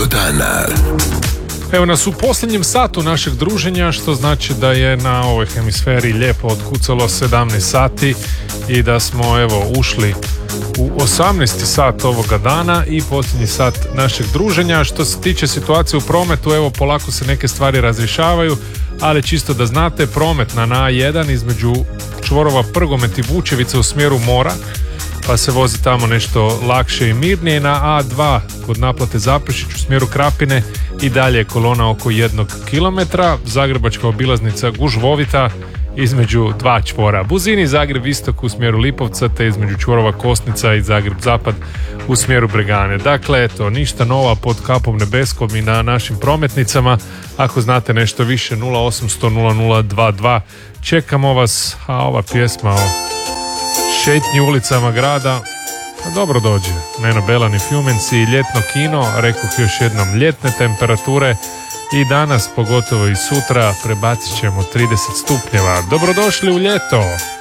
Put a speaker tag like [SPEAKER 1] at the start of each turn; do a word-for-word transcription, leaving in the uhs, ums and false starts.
[SPEAKER 1] dana.
[SPEAKER 2] Evo nas u posljednjem satu našeg druženja, što znači da je na ovoj hemisferi lijepo otkucalo sedamnaest sati i da smo evo ušli u osamnaesti sat ovoga dana i posljednji sat našeg druženja. Što se tiče situacije u prometu, evo polako se neke stvari razrješavaju, ali čisto da znate, promet na A jedan između čvorova Prgomet i Vučevica u smjeru mora, pa se vozi tamo nešto lakše i mirnije. Na A dva kod naplate Zaprešić u smjeru Krapine i dalje je kolona oko jednog kilometra. Zagrebačka obilaznica gužvovita između dva čvora. Buzini Zagreb istok u smjeru Lipovca, te između čvorova Kosnica i Zagreb zapad u smjeru Bregane. Dakle, eto, ništa nova pod kapom nebeskom i na našim prometnicama. Ako znate nešto više, nula osamsto nula nula dva dva. Čekamo vas, a ova pjesma o šetnji ulicama grada, pa dobro dođe. Neno Belan i Fjumenci, ljetno kino, rekoh još jednom, ljetne temperature i danas, pogotovo i sutra, prebacit ćemo trideset stupnjeva. Dobrodošli u ljeto!